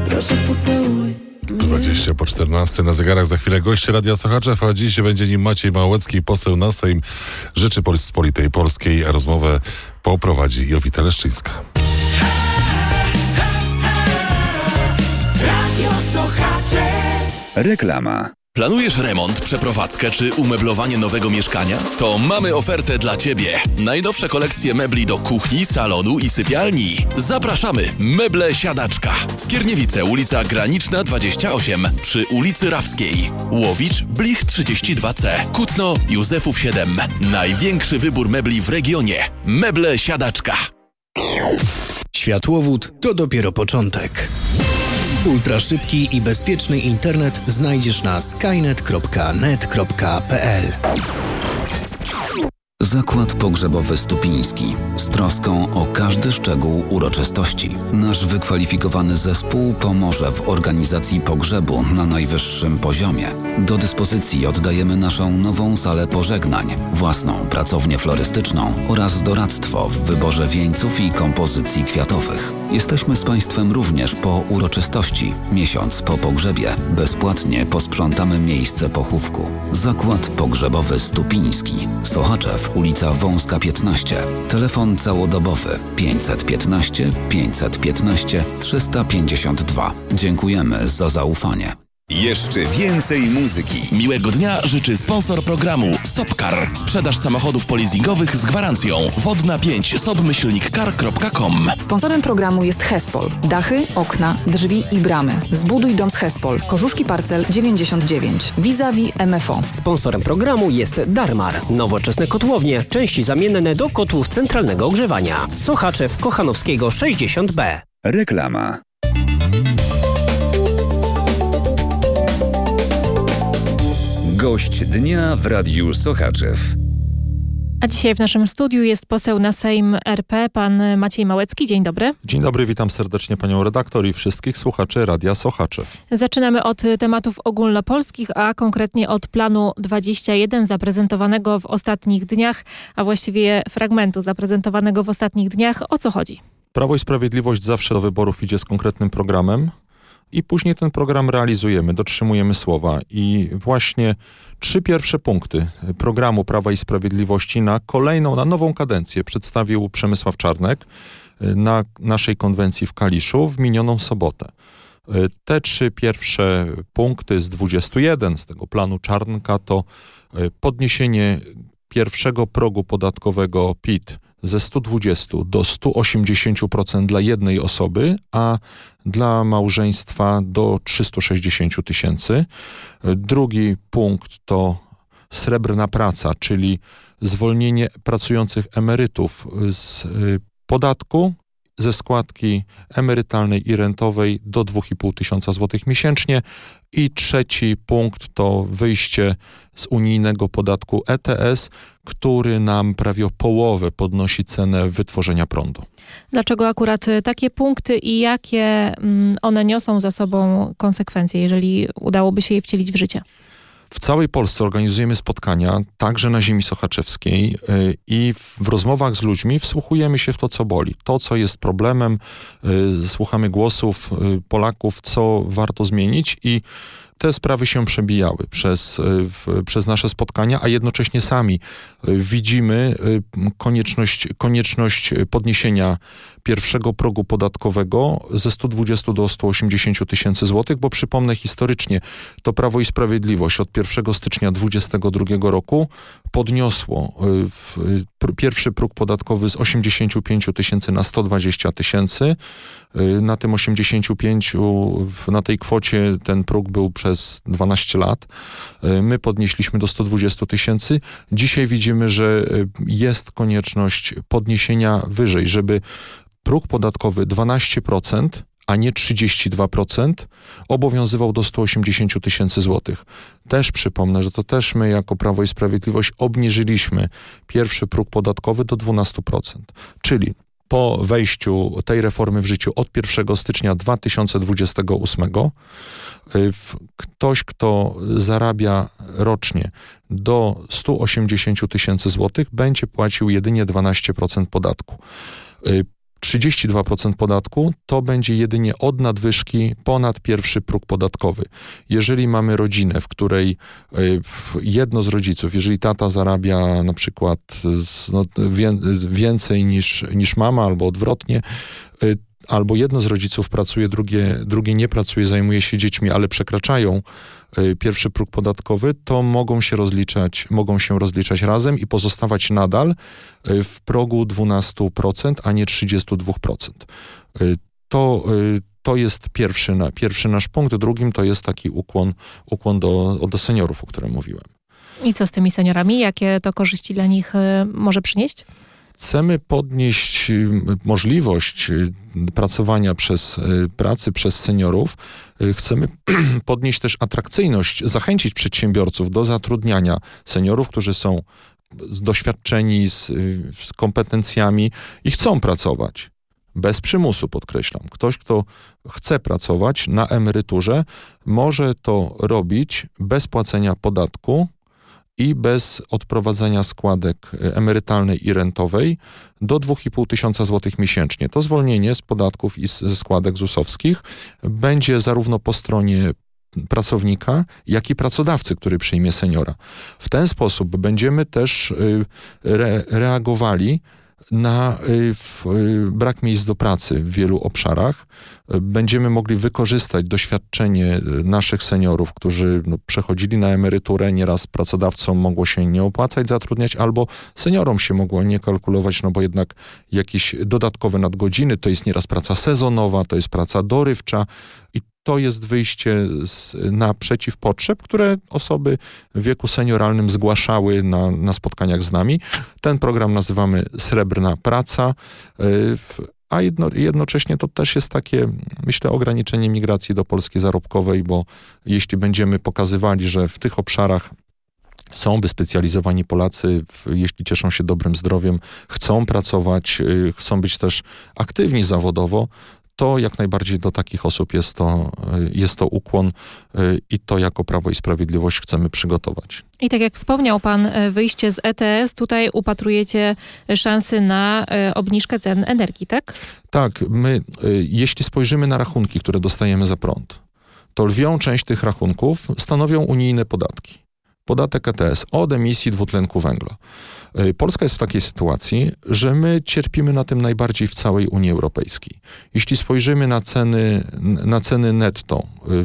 proszę pocałuj. 20 po 14 na zegarach. Za chwilę goście Radia Sochaczew, a dziś będzie nim Maciej Małecki, poseł na Sejm Rzeczypospolitej Polskiej, a rozmowę poprowadzi Jowita Leszczyńska. Radio Sochaczew. Reklama. Planujesz remont, przeprowadzkę czy umeblowanie nowego mieszkania? To mamy ofertę dla Ciebie. Najnowsze kolekcje mebli do kuchni, salonu i sypialni. Zapraszamy! Meble Siadaczka. Skierniewice, ulica Graniczna 28 przy ulicy Rawskiej. Łowicz, Blich 32C. Kutno, Józefów 7. Największy wybór mebli w regionie. Meble Siadaczka. Światłowód to dopiero początek. Ultraszybki i bezpieczny internet znajdziesz na skynet.net.pl. Zakład Pogrzebowy Stupiński. Z troską o każdy szczegół uroczystości. Nasz wykwalifikowany zespół pomoże w organizacji pogrzebu na najwyższym poziomie. Do dyspozycji oddajemy naszą nową salę pożegnań, własną pracownię florystyczną oraz doradztwo w wyborze wieńców i kompozycji kwiatowych. Jesteśmy z Państwem również po uroczystości. Miesiąc po pogrzebie bezpłatnie posprzątamy miejsce pochówku. Zakład Pogrzebowy Stupiński. Sochaczew, ulica Wąska 15. Telefon całodobowy 515 515 352. Dziękujemy za zaufanie. Jeszcze więcej muzyki. Miłego dnia życzy sponsor programu Sopcar. Sprzedaż samochodów polizingowych z gwarancją. Wodna 5 sob-car.com. Sponsorem programu jest Hespol. Dachy, okna, drzwi i bramy. Zbuduj dom z Hespol. Korzuszki Parcel 99. Vis-a-vis MFO. Sponsorem programu jest Darmar. Nowoczesne kotłownie. Części zamienne do kotłów centralnego ogrzewania. Sochaczew Kochanowskiego 60B. Reklama. Gość dnia w Radiu Sochaczew. A dzisiaj w naszym studiu jest poseł na Sejm RP, pan Maciej Małecki. Dzień dobry. Dzień dobry, witam serdecznie panią redaktor i wszystkich słuchaczy Radia Sochaczew. Zaczynamy od tematów ogólnopolskich, a konkretnie od planu 21 zaprezentowanego w ostatnich dniach, a właściwie fragmentu zaprezentowanego w ostatnich dniach. O co chodzi? Prawo i Sprawiedliwość zawsze do wyborów idzie z konkretnym programem i później ten program realizujemy, dotrzymujemy słowa. I właśnie 3 pierwsze punkty programu Prawa i Sprawiedliwości na nową kadencję przedstawił Przemysław Czarnek na naszej konwencji w Kaliszu w minioną sobotę. Te 3 pierwsze punkty z 21 z tego planu Czarnka to podniesienie pierwszego progu podatkowego PIT ze 120 do 180% dla jednej osoby, a dla małżeństwa do 360 000. Drugi punkt to srebrna praca, czyli zwolnienie pracujących emerytów z podatku ze składki emerytalnej i rentowej do 2500 zł miesięcznie. I trzeci punkt to wyjście z unijnego podatku ETS, który nam prawie o połowę podnosi cenę wytworzenia prądu. Dlaczego akurat takie punkty i jakie one niosą za sobą konsekwencje, jeżeli udałoby się je wcielić w życie? W całej Polsce organizujemy spotkania, także na ziemi sochaczewskiej i w rozmowach z ludźmi wsłuchujemy się w to, co boli. To, co jest problemem, słuchamy głosów Polaków, co warto zmienić i te sprawy się przebijały przez nasze spotkania, a jednocześnie sami widzimy konieczność podniesienia pierwszego progu podatkowego ze 120 do 180 000 złotych, bo przypomnę historycznie, to Prawo i Sprawiedliwość od 1 stycznia 2022 roku podniosło pierwszy próg podatkowy z 85 000 na 120 000. Na tym 85, na tej kwocie ten próg był przez 12 lat. My podnieśliśmy do 120 000. Dzisiaj widzimy, że jest konieczność podniesienia wyżej, żeby próg podatkowy 12%, a nie 32%, obowiązywał do 180 000 złotych. Też przypomnę, że to też my jako Prawo i Sprawiedliwość obniżyliśmy pierwszy próg podatkowy do 12%. Czyli po wejściu tej reformy w życiu od 1 stycznia 2028 ktoś, kto zarabia rocznie do 180 000 złotych, będzie płacił jedynie 12% podatku. 32% podatku to będzie jedynie od nadwyżki ponad pierwszy próg podatkowy. Jeżeli mamy rodzinę, w której jedno z rodziców, jeżeli tata zarabia na przykład więcej niż mama albo odwrotnie, albo jedno z rodziców pracuje, drugie nie pracuje, zajmuje się dziećmi, ale przekraczają pierwszy próg podatkowy, to mogą się rozliczać razem i pozostawać nadal w progu 12%, a nie 32%. To jest pierwszy nasz punkt. Drugim to jest taki ukłon do seniorów, o którym mówiłem. I co z tymi seniorami? Jakie to korzyści dla nich może przynieść? Chcemy podnieść możliwość pracowania przez seniorów. Chcemy podnieść też atrakcyjność, zachęcić przedsiębiorców do zatrudniania seniorów, którzy są doświadczeni, z kompetencjami i chcą pracować. Bez przymusu, podkreślam. Ktoś, kto chce pracować na emeryturze, może to robić bez płacenia podatku i bez odprowadzenia składek emerytalnej i rentowej do 2500 zł miesięcznie. To zwolnienie z podatków i ze składek ZUS-owskich będzie zarówno po stronie pracownika, jak i pracodawcy, który przyjmie seniora. W ten sposób będziemy też reagowali na brak miejsc do pracy w wielu obszarach. Będziemy mogli wykorzystać doświadczenie naszych seniorów, którzy przechodzili na emeryturę. Nieraz pracodawcom mogło się nie opłacać zatrudniać, albo seniorom się mogło nie kalkulować, bo jednak jakieś dodatkowe nadgodziny, to jest nieraz praca sezonowa, to jest praca dorywcza i to jest wyjście naprzeciw potrzeb, które osoby w wieku senioralnym zgłaszały na spotkaniach z nami. Ten program nazywamy Srebrna Praca, a jednocześnie to też jest takie, myślę, ograniczenie migracji do Polski zarobkowej, bo jeśli będziemy pokazywali, że w tych obszarach są wyspecjalizowani Polacy, jeśli cieszą się dobrym zdrowiem, chcą pracować, chcą być też aktywni zawodowo, to jak najbardziej do takich osób jest to ukłon i to jako Prawo i Sprawiedliwość chcemy przygotować. I tak jak wspomniał pan, wyjście z ETS, tutaj upatrujecie szansy na obniżkę cen energii, tak? Tak, my jeśli spojrzymy na rachunki, które dostajemy za prąd, to lwią część tych rachunków stanowią unijne podatki. Podatek ETS od emisji dwutlenku węgla. Polska jest w takiej sytuacji, że my cierpimy na tym najbardziej w całej Unii Europejskiej. Jeśli spojrzymy na ceny netto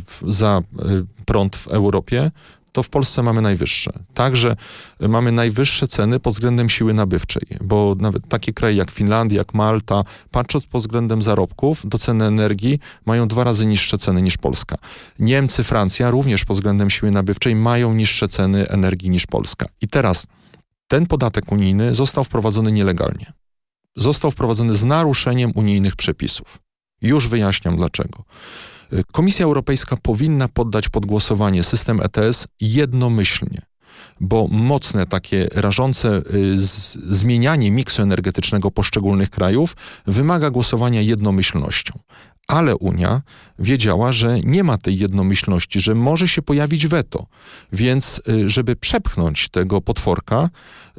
za prąd w Europie, to w Polsce mamy najwyższe. Także mamy najwyższe ceny pod względem siły nabywczej, bo nawet takie kraje jak Finlandia, jak Malta, patrząc pod względem zarobków do ceny energii, mają 2 razy niższe ceny niż Polska. Niemcy, Francja również pod względem siły nabywczej mają niższe ceny energii niż Polska. I teraz ten podatek unijny został wprowadzony nielegalnie. Został wprowadzony z naruszeniem unijnych przepisów. Już wyjaśniam dlaczego. Komisja Europejska powinna poddać pod głosowanie system ETS jednomyślnie, bo mocne takie rażące zmienianie miksu energetycznego poszczególnych krajów wymaga głosowania jednomyślnością. Ale Unia wiedziała, że nie ma tej jednomyślności, że może się pojawić weto. Więc żeby przepchnąć tego potworka,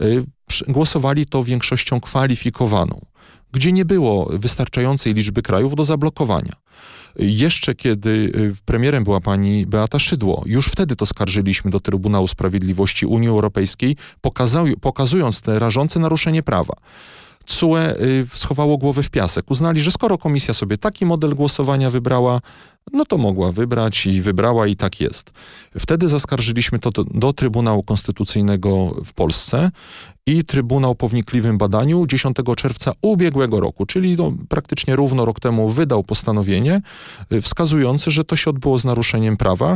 głosowali to większością kwalifikowaną, gdzie nie było wystarczającej liczby krajów do zablokowania. Jeszcze kiedy premierem była pani Beata Szydło, już wtedy to skarżyliśmy do Trybunału Sprawiedliwości Unii Europejskiej, pokazując te rażące naruszenie prawa. TSUE schowało głowę w piasek. Uznali, że skoro komisja sobie taki model głosowania wybrała, no to mogła wybrać i wybrała i tak jest. Wtedy zaskarżyliśmy to do Trybunału Konstytucyjnego w Polsce i Trybunał po wnikliwym badaniu 10 czerwca ubiegłego roku, czyli praktycznie równo rok temu, wydał postanowienie wskazujące, że to się odbyło z naruszeniem prawa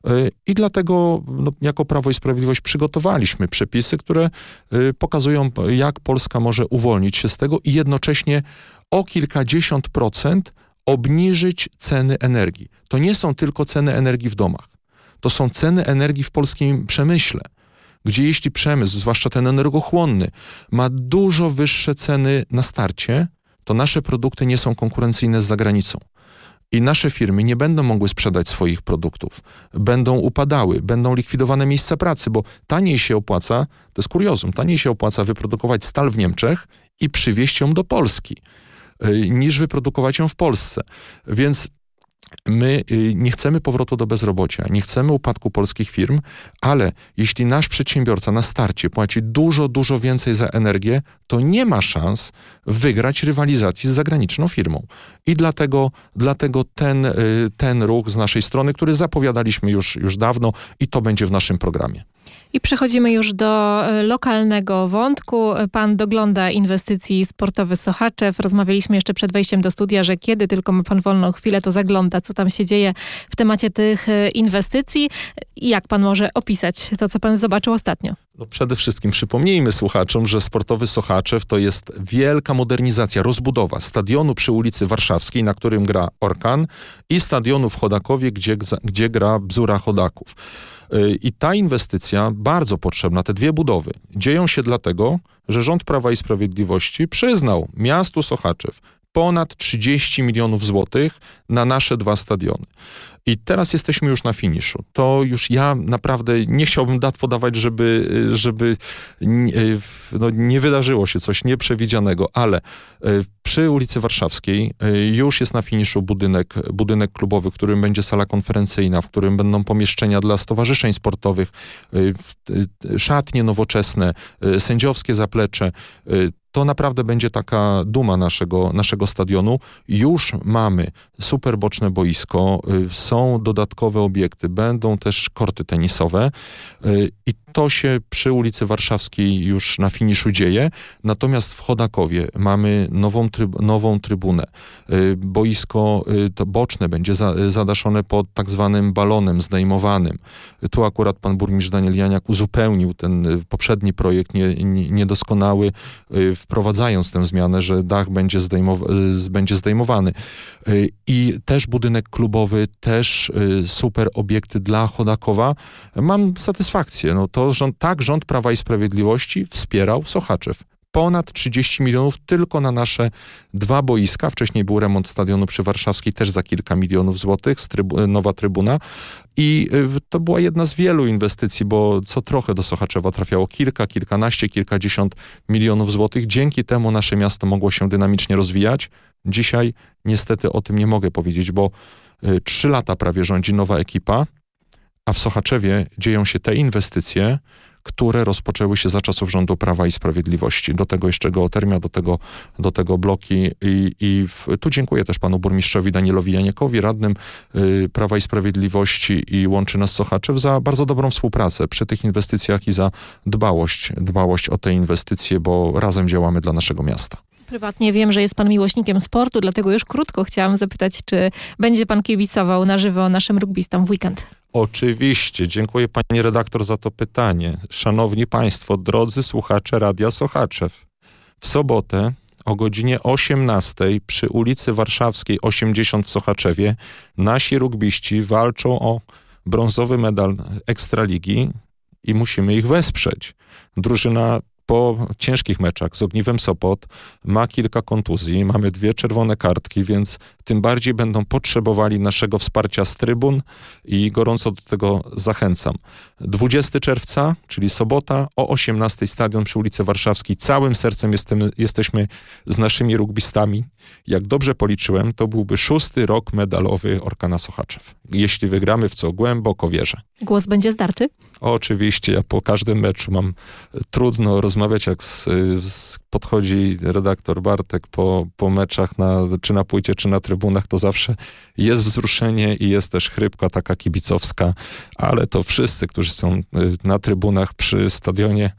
i dlatego jako Prawo i Sprawiedliwość przygotowaliśmy przepisy, które pokazują, jak Polska może uwolnić się z tego i jednocześnie o kilkadziesiąt procent obniżyć ceny energii. To nie są tylko ceny energii w domach. To są ceny energii w polskim przemyśle, gdzie jeśli przemysł, zwłaszcza ten energochłonny, ma dużo wyższe ceny na starcie, to nasze produkty nie są konkurencyjne z zagranicą. I nasze firmy nie będą mogły sprzedać swoich produktów. Będą upadały, będą likwidowane miejsca pracy, bo taniej się opłaca, to jest kuriozum, taniej się opłaca wyprodukować stal w Niemczech i przywieźć ją do Polski. niż wyprodukować ją w Polsce. Więc my nie chcemy powrotu do bezrobocia, nie chcemy upadku polskich firm, ale jeśli nasz przedsiębiorca na starcie płaci dużo więcej za energię, to nie ma szans wygrać rywalizacji z zagraniczną firmą. I dlatego ten ruch z naszej strony, który zapowiadaliśmy już dawno i to będzie w naszym programie. I przechodzimy już do lokalnego wątku. Pan dogląda inwestycji sportowy Sochaczew. Rozmawialiśmy jeszcze przed wejściem do studia, że kiedy tylko ma pan wolną chwilę, to zagląda, co tam się dzieje w temacie tych inwestycji. Jak pan może opisać to, co pan zobaczył ostatnio? No przede wszystkim przypomnijmy słuchaczom, że sportowy Sochaczew to jest wielka modernizacja, rozbudowa stadionu przy ulicy Warszawskiej, na którym gra Orkan, i stadionu w Chodakowie, gdzie gra Bzura Chodaków. I ta inwestycja, bardzo potrzebna, te dwie budowy, dzieją się dlatego, że rząd Prawa i Sprawiedliwości przyznał miastu Sochaczew ponad 30 milionów złotych na nasze 2 stadiony. I teraz jesteśmy już na finiszu. To już ja naprawdę nie chciałbym dat podawać, żeby nie wydarzyło się coś nieprzewidzianego, ale przy ulicy Warszawskiej już jest na finiszu budynek klubowy, w którym będzie sala konferencyjna, w którym będą pomieszczenia dla stowarzyszeń sportowych, szatnie nowoczesne, sędziowskie zaplecze. To naprawdę będzie taka duma naszego stadionu. Już mamy super boczne boisko, są dodatkowe obiekty, będą też korty tenisowe i to się przy ulicy Warszawskiej już na finiszu dzieje. Natomiast w Chodakowie mamy nową trybunę. Boisko to boczne będzie zadaszone pod tak zwanym balonem zdejmowanym. Tu akurat pan burmistrz Daniel Janiak uzupełnił ten poprzedni projekt niedoskonały, wprowadzając tę zmianę, że dach będzie zdejmowany. I też budynek klubowy, też super obiekty dla Chodakowa. Mam satysfakcję. No to rząd Prawa i Sprawiedliwości wspierał Sochaczew. Ponad 30 milionów tylko na nasze 2 boiska. Wcześniej był remont stadionu przy Warszawskiej, też za kilka milionów złotych, nowa trybuna. I to była jedna z wielu inwestycji, bo co trochę do Sochaczewa trafiało kilkanaście, kilkadziesiąt milionów złotych. Dzięki temu nasze miasto mogło się dynamicznie rozwijać. Dzisiaj niestety o tym nie mogę powiedzieć, bo 3 lata prawie rządzi nowa ekipa, a w Sochaczewie dzieją się te inwestycje, które rozpoczęły się za czasów rządu Prawa i Sprawiedliwości. Do tego jeszcze geotermia, do tego bloki tu dziękuję też panu burmistrzowi Danielowi Janiakowi, radnym Prawa i Sprawiedliwości i Łączy Nas Sochaczew za bardzo dobrą współpracę przy tych inwestycjach i za dbałość o te inwestycje, bo razem działamy dla naszego miasta. Prywatnie wiem, że jest pan miłośnikiem sportu, dlatego już krótko chciałam zapytać, czy będzie pan kibicował na żywo naszym rugbystom w weekend? Oczywiście. Dziękuję pani redaktor za to pytanie. Szanowni państwo, drodzy słuchacze Radia Sochaczew. W sobotę o godzinie 18 przy ulicy Warszawskiej 80 w Sochaczewie nasi rugbiści walczą o brązowy medal Ekstraligi i musimy ich wesprzeć. Drużyna po ciężkich meczach z Ogniwem Sopot ma kilka kontuzji, mamy 2 czerwone kartki, więc tym bardziej będą potrzebowali naszego wsparcia z trybun i gorąco do tego zachęcam. 20 czerwca, czyli sobota o 18 stadion przy ulicy Warszawskiej. Całym sercem jesteśmy z naszymi rugbystami. Jak dobrze policzyłem, to byłby 6. rok medalowy Orkana Sochaczew. Jeśli wygramy, w co głęboko wierzę. Głos będzie zdarty? Oczywiście, ja po każdym meczu mam trudno rozmawiać, jak podchodzi redaktor Bartek po meczach, czy na płycie, czy na trybunach, to zawsze jest wzruszenie i jest też chrypka taka kibicowska, ale to wszyscy, którzy są na trybunach przy stadionie,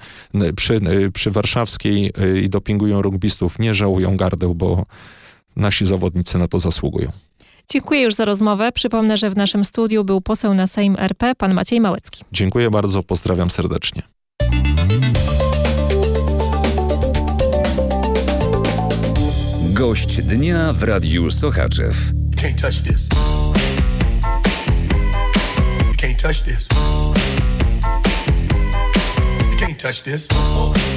przy Warszawskiej i dopingują rugbystów, nie żałują gardeł, bo nasi zawodnicy na to zasługują. Dziękuję już za rozmowę. Przypomnę, że w naszym studiu był poseł na Sejm RP, pan Maciej Małecki. Dziękuję bardzo, pozdrawiam serdecznie. Gość dnia w Radiu Sochaczew. Can't touch this. Can't touch this. Can't touch this.